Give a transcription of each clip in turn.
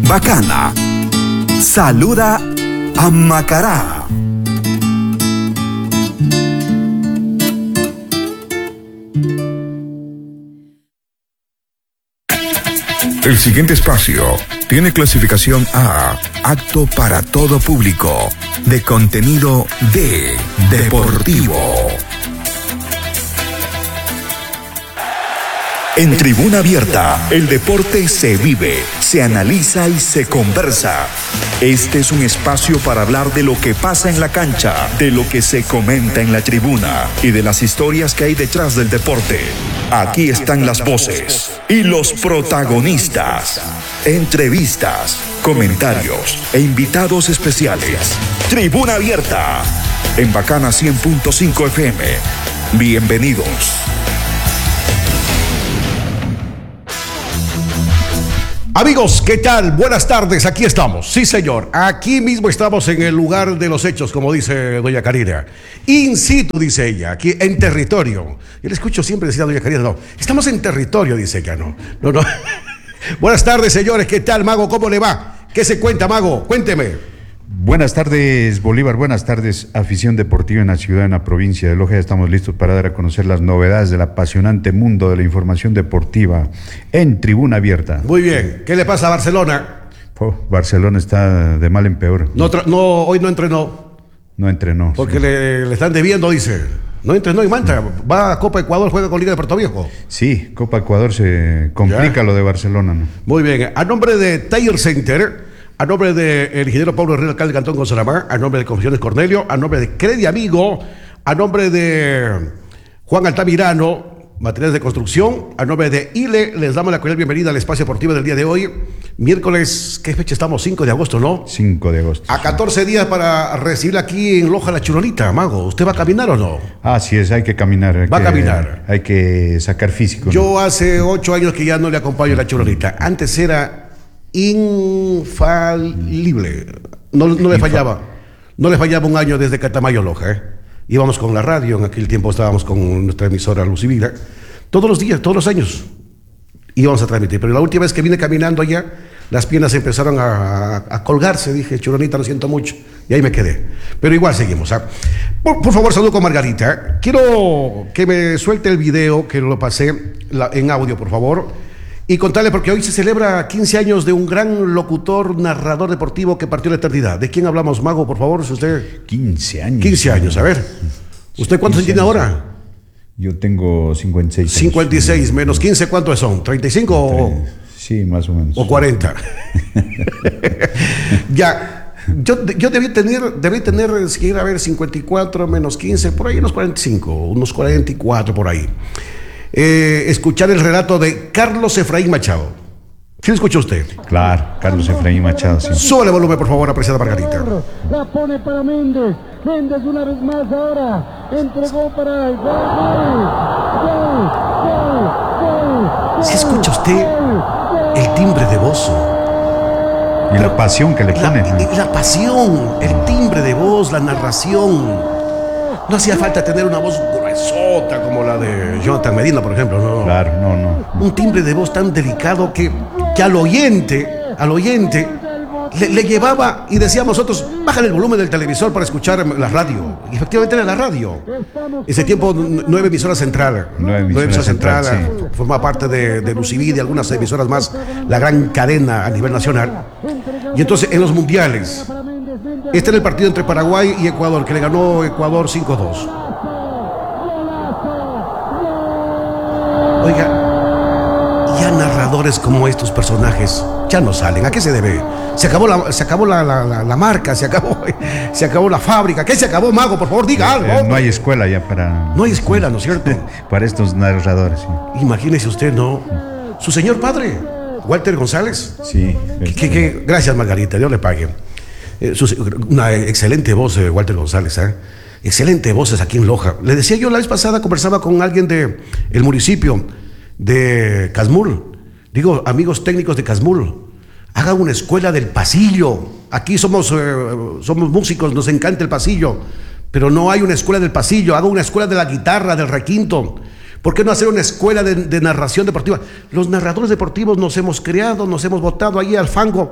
Bacana. Saluda a Macará. El siguiente espacio tiene clasificación A, apto para todo público, de contenido D, deportivo. En Tribuna Abierta, el deporte se vive, se analiza y se conversa. Este es un espacio para hablar de lo que pasa en la cancha, de lo que se comenta en la tribuna y de las historias que hay detrás del deporte. Aquí están las voces y los protagonistas, entrevistas, comentarios e invitados especiales. Tribuna Abierta, en Bacana 100.5 FM. Bienvenidos. Amigos, ¿qué tal? Buenas tardes, aquí estamos. Sí, señor, aquí mismo estamos en el lugar de los hechos, como dice doña Karina. In situ, dice ella, aquí en territorio. Yo le escucho siempre decir a doña Karina, no, estamos en territorio, dice ella, no. Buenas tardes, señores, ¿qué tal, Mago? ¿Cómo le va? ¿Qué se cuenta, Mago? Cuénteme. Buenas tardes, Bolívar. Buenas tardes, afición deportiva en la ciudad, en la provincia de Loja. Estamos listos para dar a conocer las novedades del apasionante mundo de la información deportiva en Tribuna Abierta. Muy bien. ¿Qué le pasa a Barcelona? Barcelona está de mal en peor. Hoy no entrenó. No entrenó. Porque sí. Le están debiendo, dice. No entrenó y Manta. Va a Copa Ecuador, juega con Liga de Puerto Viejo. Sí, Copa Ecuador se complica lo de Barcelona, ¿no? Muy bien. A nombre de Taller Center, a nombre del ingeniero Pablo Herrera, alcalde del Cantón Consalamá, a nombre de Confesiones Cornelio, a nombre de Credi Amigo, a nombre de Juan Altamirano, materiales de construcción, a nombre de ILE, les damos la cordial bienvenida al espacio deportivo del día de hoy. Miércoles, ¿qué fecha estamos? 5 de agosto, ¿no? 5 de agosto. A 14 días para recibir aquí en Loja la Churolita, Mago. ¿Usted va a caminar o no? Así es, hay que caminar. Va a caminar. Hay que sacar físico. Yo hace 8 años que ya no le acompaño a la Churolita. Antes era infalible. No le fallaba. No le fallaba un año desde Catamayo, Loja. Íbamos con la radio, en aquel tiempo estábamos con nuestra emisora Lucivida. Todos los días, todos los años íbamos a transmitir. Pero la última vez que vine caminando allá, las piernas empezaron a colgarse. Dije, Churonita, lo siento mucho. Y ahí me quedé. Pero igual seguimos. Por favor, saludo con Margarita. Quiero que me suelte el video, que lo pasé en audio, por favor. Y contarle, porque hoy se celebra 15 años de un gran locutor, narrador deportivo que partió la eternidad. ¿De quién hablamos, Mago, por favor? Si usted... 15 años. 15 años, a ver. ¿Usted cuántos tiene ahora? Yo tengo 56 años. 56 menos 15, ¿cuántos son? ¿35 o...? Sí, más o menos. ¿O 40? Ya, yo debí tener, si quiere, a ver, 54 menos 15, por ahí unos 45, unos 44 por ahí. Escuchar el relato de Carlos Efraín Machado. ¿Sí lo escuchó usted? Claro, Carlos Efraín Machado, sí. Sube el volumen, por favor, apreciada Margarita. La pone para Méndez. Méndez una vez más ahora. Entregó para el gol. ¿Sí escucha usted el timbre de voz? Y la pasión que le pone. La pasión, el timbre de voz, la narración. No hacía falta tener una voz gruesota como la de Jonathan Medina, por ejemplo, ¿no? Claro, no. Un timbre de voz tan delicado que al oyente le llevaba, y decíamos nosotros, bájale el volumen del televisor para escuchar la radio. Y efectivamente era la radio. Ese tiempo, 9 emisoras central. 9 emisoras central, sí. Forma parte de Lucivida y algunas emisoras más, la gran cadena a nivel nacional. Y entonces, en los mundiales, este era el partido entre Paraguay y Ecuador, que le ganó Ecuador 5-2. Oiga, ya narradores como estos personajes ya no salen. ¿A qué se debe? Se acabó la marca, se acabó la fábrica. ¿Qué se acabó, Mago? Por favor, diga algo. No hay escuela ya para... No hay escuela, ¿no es cierto? Para estos narradores, sí. Imagínese usted, ¿no? Su señor padre, Walter González. Sí. Gracias, Margarita, Dios le pague. Una excelente voz, Walter González, excelente voces aquí en Loja. Le decía yo la vez pasada, conversaba con alguien del municipio de Casmul. Digo, amigos técnicos de Casmul, hagan una escuela del pasillo. Aquí somos músicos, nos encanta el pasillo, pero no hay una escuela del pasillo. Hagan una escuela de la guitarra, del requinto. ¿Por qué no hacer una escuela de narración deportiva? Los narradores deportivos nos hemos creado, nos hemos botado ahí al fango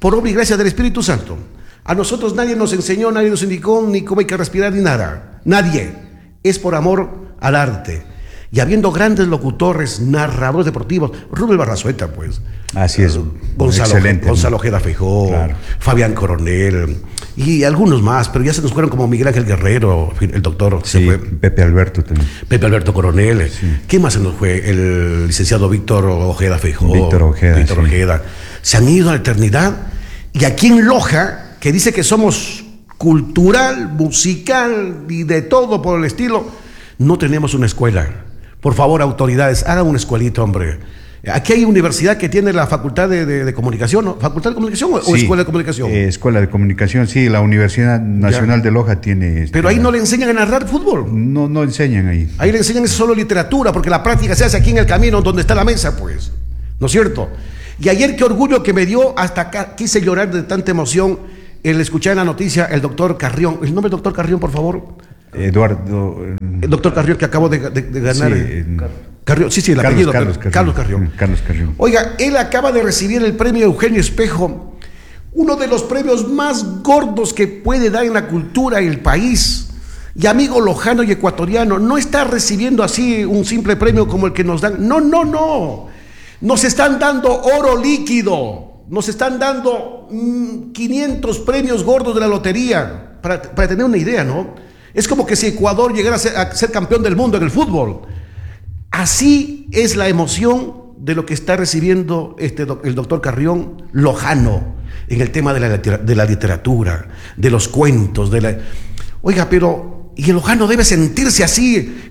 por obra y gracia del Espíritu Santo. A nosotros nadie nos enseñó, nadie nos indicó ni cómo hay que respirar ni nada. Nadie. Es por amor al arte. Y habiendo grandes locutores, narradores deportivos, Rubén Barrazueta, pues. Así es. Gonzalo Ojeda Feijó, claro. Fabián Coronel y algunos más, pero ya se nos fueron como Miguel Ángel Guerrero, el doctor. Sí, se fue. Pepe Alberto también. Pepe Alberto Coronel. Sí. ¿Quién más se nos fue? El licenciado Víctor Ojeda Feijó. Víctor Ojeda. Se han ido a la eternidad. Y aquí en Loja, que dice que somos cultural, musical y de todo por el estilo, no tenemos una escuela. Por favor, autoridades, hagan una escuelita, hombre. Aquí hay universidad que tiene la facultad de comunicación, ¿no? ¿Facultad de comunicación o sí, escuela de comunicación? Escuela de comunicación, sí, la Universidad Nacional de Loja tiene... Pero ahí no le enseñan a narrar fútbol. No enseñan ahí. Ahí le enseñan solo literatura, porque la práctica se hace aquí en el camino donde está la mesa, pues. ¿No es cierto? Y ayer qué orgullo que me dio, hasta acá quise llorar de tanta emoción el escuchar en la noticia el doctor Carrión. ¿El nombre del doctor Carrión, por favor? Eduardo... El doctor Carrión que acabo de ganar. Sí, Carrión, sí, el apellido. Carlos Carrión. Carlos Carrión. Oiga, él acaba de recibir el premio Eugenio Espejo, uno de los premios más gordos que puede dar en la cultura el país. Y amigo lojano y ecuatoriano, no está recibiendo así un simple premio como el que nos dan. No. Nos están dando oro líquido. Nos están dando 500 premios gordos de la lotería. Para tener una idea, ¿no? Es como que si Ecuador llegara a ser campeón del mundo en el fútbol. Así es la emoción de lo que está recibiendo el doctor Carrión lojano en el tema de la literatura, de los cuentos. Oiga, pero y el lojano debe sentirse así,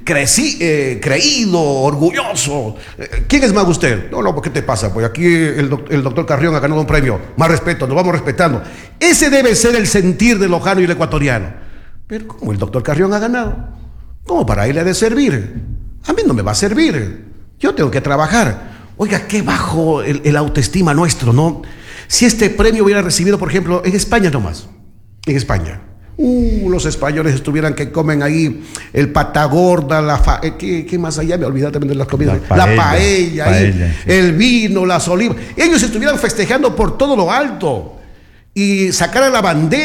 creído, orgulloso. ¿Quién es más usted? No, ¿qué te pasa? Pues aquí el doctor Carrión ha ganado un premio. Más respeto, nos vamos respetando. Ese debe ser el sentir del lojano y el ecuatoriano. Pero como el doctor Carrión ha ganado, ¿cómo para él ha de servir? A mí no me va a servir. Yo tengo que trabajar. Oiga, qué bajo el autoestima nuestro, ¿no? Si este premio hubiera recibido, por ejemplo, en España nomás. En España. Los españoles estuvieran que comen ahí el pata gorda, ¿qué más allá? Me olvidé también de las comidas. La paella sí. El vino, las olivas. Ellos estuvieran festejando por todo lo alto y sacaran la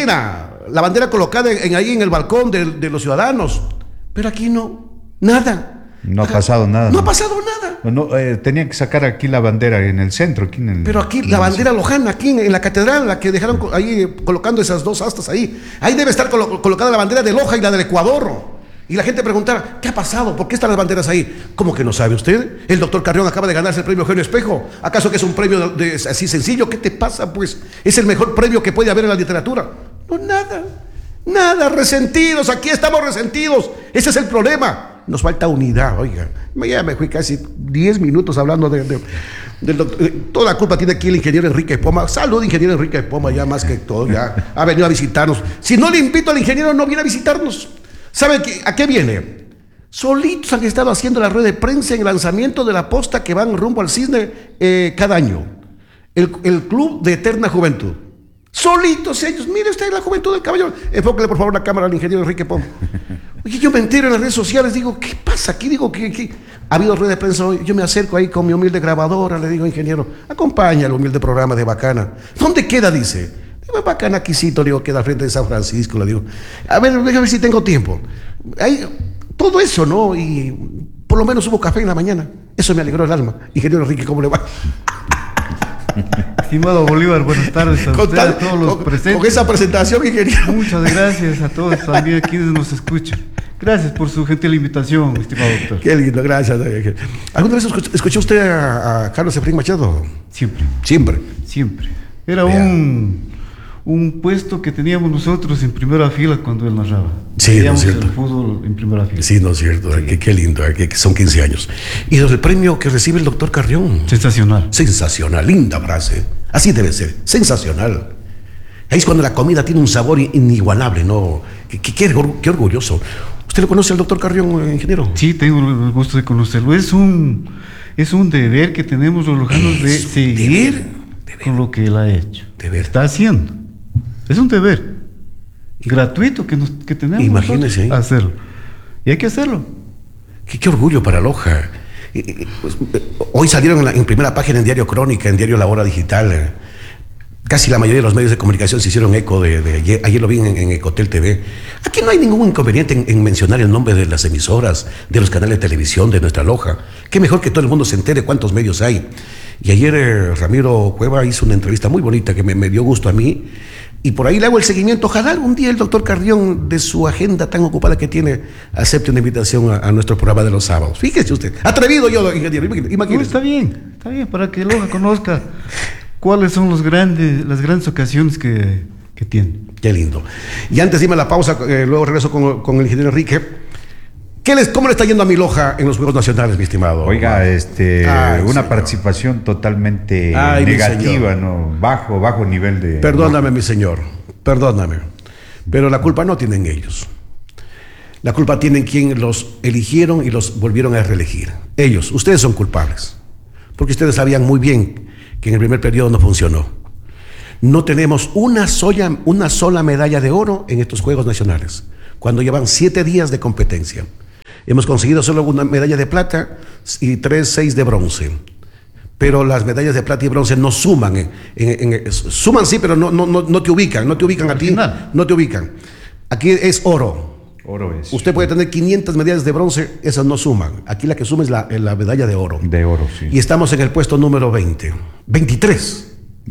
bandera colocada ahí en el balcón de los ciudadanos. Pero aquí no, nada. No ha pasado nada. No ha pasado nada. No, tenían que sacar aquí la bandera en el centro. Pero aquí la bandera lojana, aquí en la catedral, la que dejaron ahí colocando esas dos astas ahí. Ahí debe estar colocada la bandera de Loja y la del Ecuador. Y la gente preguntará, ¿qué ha pasado? ¿Por qué están las banderas ahí? ¿Cómo que no sabe usted? El doctor Carrión acaba de ganarse el premio Eugenio Espejo. ¿Acaso que es un premio así sencillo? ¿Qué te pasa? Pues es el mejor premio que puede haber en la literatura. No, nada, resentidos. Aquí estamos resentidos. Ese es el problema. Nos falta unidad, oiga. Ya me fui casi 10 minutos hablando del doctor. Toda la culpa tiene aquí el ingeniero Enrique Poma. Salud, ingeniero Enrique Poma, ya más que todo, ya ha venido a visitarnos. Si no le invito al ingeniero, no viene a visitarnos. ¿Sabe a qué viene? Solitos han estado haciendo la rueda de prensa en el lanzamiento de la posta que van rumbo al Cisne cada año. El Club de Eterna Juventud. Solitos ellos, mire usted la juventud del caballo. Enfóquele por favor la cámara al ingeniero Enrique Poma. Oye, yo me entero en las redes sociales, digo, ¿qué pasa aquí? Digo, ¿qué? Ha habido rueda de prensa hoy, yo me acerco ahí con mi humilde grabadora, le digo, ingeniero, acompaña al humilde programa de Bacana. ¿Dónde queda? Dice. Digo, Bacana, quisito, digo, queda al frente de San Francisco, le digo. A ver, déjame ver si tengo tiempo. Ahí, todo eso, ¿no? Y por lo menos hubo café en la mañana. Eso me alegró el alma. Ingeniero Enrique, ¿cómo le va? Estimado Bolívar, buenas tardes a usted, a todos los presentes. Con esa presentación, ingeniero. Muchas gracias a todos también quienes nos escuchan. Gracias por su gentil invitación, estimado doctor. Qué lindo, gracias. ¿Alguna vez escuchó usted a Carlos Efraín Machado? Siempre. Era un puesto que teníamos nosotros en primera fila cuando él narraba. Sí, no es cierto. El fútbol en primera fila. Sí, no es cierto. Sí. Qué lindo, que son 15 años. Y el premio que recibe el doctor Carrión. Sensacional, linda frase. Así debe ser, sensacional. Ahí es cuando la comida tiene un sabor inigualable, ¿no? Qué orgulloso. ¿Usted lo conoce al doctor Carrión, ingeniero? Sí, tengo el gusto de conocerlo. Es un deber que tenemos los lojanos de seguir con lo que él ha hecho. Está haciendo. Es un deber gratuito que tenemos. Imagínese hacerlo. Y hay que hacerlo. Qué orgullo para Loja. Hoy salieron en primera página en Diario Crónica, en Diario La Hora Digital. Casi la mayoría de los medios de comunicación se hicieron eco de ayer lo vi en Ecotel TV. Aquí no hay ningún inconveniente en mencionar el nombre de las emisoras, de los canales de televisión, de nuestra loja. Qué mejor que todo el mundo se entere cuántos medios hay. Y ayer Ramiro Cueva hizo una entrevista muy bonita que me dio gusto a mí. Y por ahí le hago el seguimiento. Ojalá algún día el doctor Carrión, de su agenda tan ocupada que tiene, acepte una invitación a nuestro programa de los sábados. Fíjese usted. Atrevido yo, ingeniero. Imagínese. No, está bien, para que Loja conozca cuáles son las grandes ocasiones que tiene. Qué lindo. Y antes dime la pausa, luego regreso con el ingeniero Enrique. ¿Cómo le está yendo a mi Loja en los Juegos Nacionales, mi estimado? Oiga, una participación totalmente negativa, ¿no? Bajo nivel de... Perdóname, mi señor, perdóname. Pero la culpa no tienen ellos. La culpa tienen quien los eligieron y los volvieron a reelegir. Ellos, ustedes son culpables. Porque ustedes sabían muy bien que en el primer periodo no funcionó. No tenemos una sola medalla de oro en estos Juegos Nacionales, cuando llevan 7 días de competencia. Hemos conseguido solo una medalla de plata y 6 de bronce. Pero las medallas de plata y bronce no suman. Suman sí, pero no te ubican. No te ubican a ti. No te ubican. Aquí es oro. Oro es. Usted puede tener 500 medallas de bronce, esas no suman. Aquí la que suma es la medalla de oro. De oro, sí. Y estamos en el puesto número 23.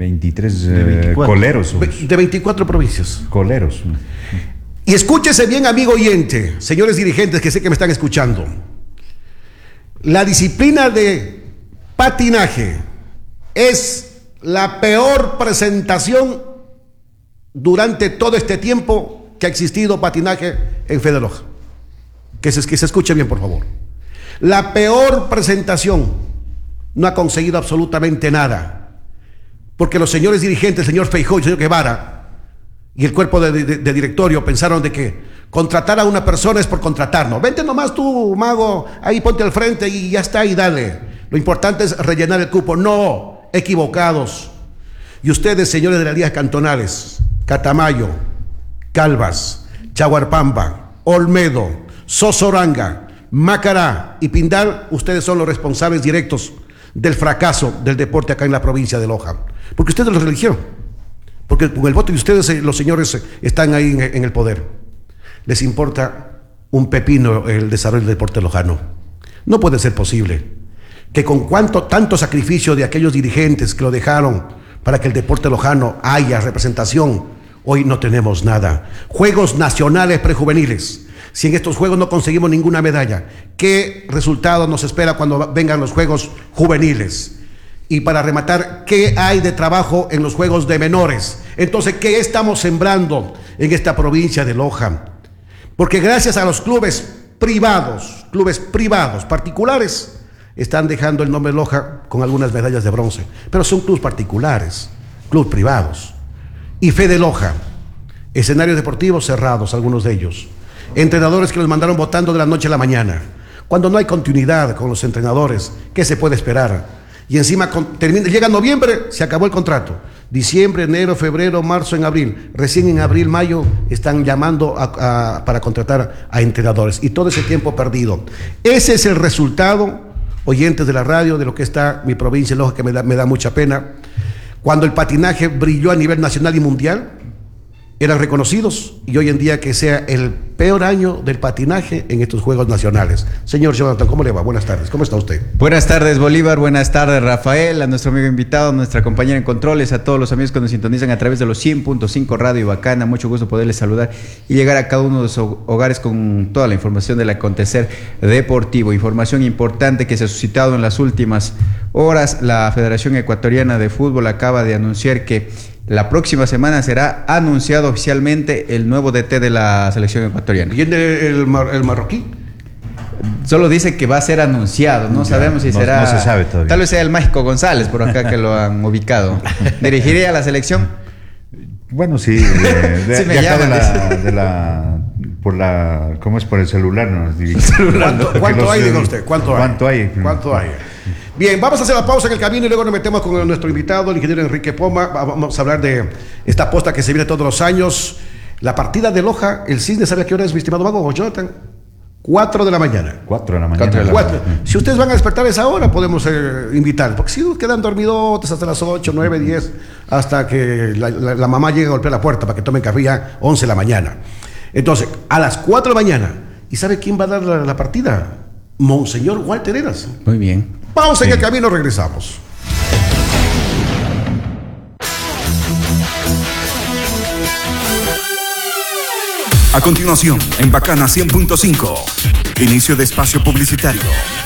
23 coleros. De 24 provincias. Coleros. Y escúchese bien, amigo oyente, señores dirigentes que sé que me están escuchando. La disciplina de patinaje es la peor presentación durante todo este tiempo que ha existido patinaje en Fede Loja. Que se escuche bien, por favor. La peor presentación. No ha conseguido absolutamente nada. Porque los señores dirigentes, el señor Feijóo y el señor Guevara, y el cuerpo de directorio pensaron de que contratar a una persona es por contratarnos. Vente nomás tú, mago, ahí ponte al frente y ya está, y dale. Lo importante es rellenar el cupo. No, equivocados. Y ustedes, señores de las ligas cantonales, Catamayo, Calvas, Chaguarpamba, Olmedo, Sosoranga, Macará y Pindal, ustedes son los responsables directos del fracaso del deporte acá en la provincia de Loja. Porque ustedes los eligieron. Porque con el voto de ustedes, los señores están ahí en el poder. Les importa un pepino el desarrollo del deporte lojano. No puede ser posible que con tanto sacrificio de aquellos dirigentes que lo dejaron para que el deporte lojano haya representación, hoy no tenemos nada. Juegos nacionales prejuveniles. Si en estos juegos no conseguimos ninguna medalla, ¿qué resultado nos espera cuando vengan los juegos juveniles? Y para rematar, ¿qué hay de trabajo en los juegos de menores? Entonces, ¿qué estamos sembrando en esta provincia de Loja? Porque gracias a los clubes privados, particulares, están dejando el nombre Loja con algunas medallas de bronce. Pero son clubes particulares, clubes privados. Y Fede Loja, escenarios deportivos cerrados, algunos de ellos. Entrenadores que los mandaron votando de la noche a la mañana. Cuando no hay continuidad con los entrenadores, ¿qué se puede esperar? Y encima llega noviembre, se acabó el contrato. Diciembre, enero, febrero, marzo, en abril. Recién en abril, mayo están llamando para contratar a entrenadores. Y todo ese tiempo perdido. Ese es el resultado, oyentes de la radio, de lo que está mi provincia de Loja, que me da mucha pena. Cuando el patinaje brilló a nivel nacional y mundial, eran reconocidos, y hoy en día que sea el peor año del patinaje en estos Juegos Nacionales. Señor Jonathan, ¿cómo le va? Buenas tardes, ¿cómo está usted? Buenas tardes, Bolívar, buenas tardes, Rafael, a nuestro amigo invitado, a nuestra compañera en controles, a todos los amigos que nos sintonizan a través de los 100.5 Radio Bacana. Mucho gusto poderles saludar y llegar a cada uno de sus hogares con toda la información del acontecer deportivo. Información importante que se ha suscitado en las últimas horas. La Federación Ecuatoriana de Fútbol acaba de anunciar que la próxima semana será anunciado oficialmente el nuevo DT de la selección ecuatoriana. ¿Viene el marroquí? Solo dice que va a ser anunciado, no sabemos si será... No se sabe todavía. Tal vez sea el Mágico González, por acá que lo han ubicado. ¿Dirigiría a la selección? Bueno, sí, ¿cómo es? Por el celular nos dirige. ¿Cuánto hay, diga usted? ¿Cuánto hay? Bien, vamos a hacer la pausa en el camino y luego nos metemos con nuestro invitado, el ingeniero Enrique Poma. Vamos a hablar de esta aposta que se viene todos los años. La partida de Loja, el Cisne, ¿sabe a qué hora es, mi estimado mago Jonathan? 4 de la mañana. 4 de la mañana. 4 de la Cuatro. Si ustedes van a despertar a esa hora, podemos invitar. Porque si quedan dormidotes hasta las 8, 9, 10, hasta que la mamá llegue a golpear la puerta para que tomen café ya 11 de la mañana. Entonces, a las 4 de la mañana. ¿Y sabe quién va a dar la partida? Monseñor Walter Heras. Muy bien. Pausa en el camino, regresamos. A continuación, en Bacana 100.5, inicio de espacio publicitario.